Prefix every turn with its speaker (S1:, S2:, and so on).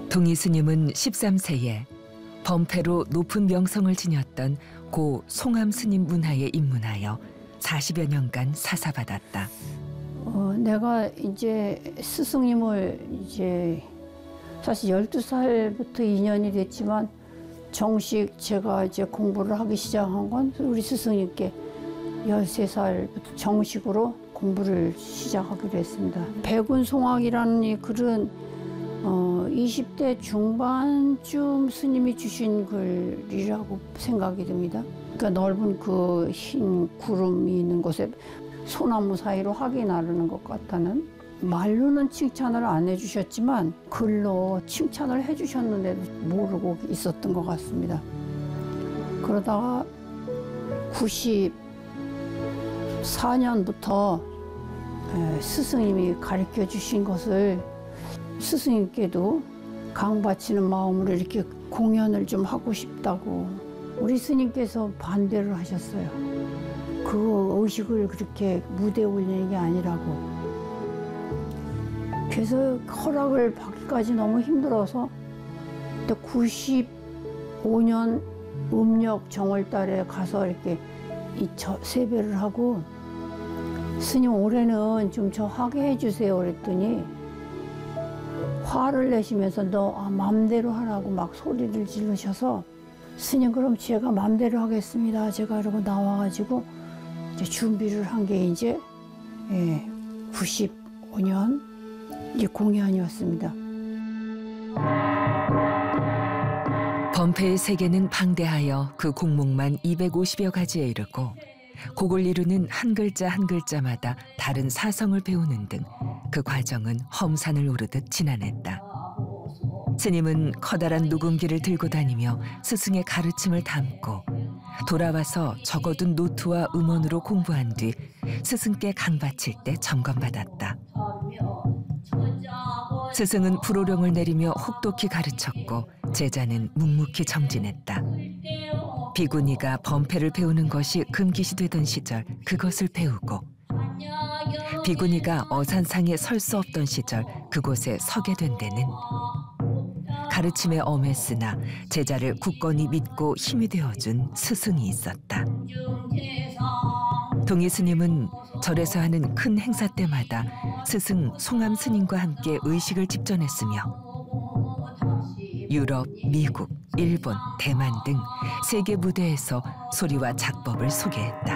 S1: 동희 스님은 13세에 범패로 높은 명성을 지녔던 고 송암 스님 문화에 입문하여 40여 년간 사사받았다.
S2: 내가 이제 스승님을 사실 12살부터 인연이 됐지만 정식 제가 이제 공부를 하기 시작한 건 우리 스승님께 13살부터 정식으로 공부를 시작하기로 했습니다. 백운송악이라는 이 글은 20대 중반쯤 스님이 주신 글이라고 생각이 듭니다. 그러니까 넓은 그 흰 구름이 있는 곳에 소나무 사이로 학이 나르는 것 같다는, 말로는 칭찬을 안 해주셨지만 글로 칭찬을 해주셨는데도 모르고 있었던 것 같습니다. 그러다가 94년부터 스승님이 가르쳐 주신 것을 스승님께도 강바치는 마음으로 이렇게 공연을 좀 하고 싶다고 우리 스님께서 반대를 하셨어요. 그 의식을 그렇게 무대에 올리는 게 아니라고. 그래서 허락을 받기까지 너무 힘들어서 95년 음력 정월달에 가서 이렇게 세배를 하고, 스님 올해는 좀 저 하게 해주세요 그랬더니 화를 내시면서 너 맘대로 하라고 막 소리를 지르셔서, 스님 그럼 제가 맘대로 하겠습니다 제가 이러고 나와가지고 이제 준비를 한 게 이제 95년 이제 공연이었습니다.
S1: 범패의 세계는 방대하여 그 곡목만 250여 가지에 이르고 곡을 이루는 한 글자 한 글자마다 다른 사성을 배우는 등 그 과정은 험산을 오르듯 지난했다. 스님은 커다란 누궁기를 들고 다니며 스승의 가르침을 담고 돌아와서 적어둔 노트와 음원으로 공부한 뒤 스승께 강바칠 때 점검받았다. 스승은 불호령을 내리며 혹독히 가르쳤고 제자는 묵묵히 정진했다. 비구니가 범패를 배우는 것이 금기시 되던 시절 그것을 배우고, 비구니가 어산상에 설 수 없던 시절 그곳에 서게 된 데는 가르침에 엄했으나 제자를 굳건히 믿고 힘이 되어준 스승이 있었다. 동희 스님은 절에서 하는 큰 행사 때마다 스승 송암 스님과 함께 의식을 집전했으며 유럽, 미국, 일본, 대만 등 세계 무대에서 소리와 작법을 소개했다.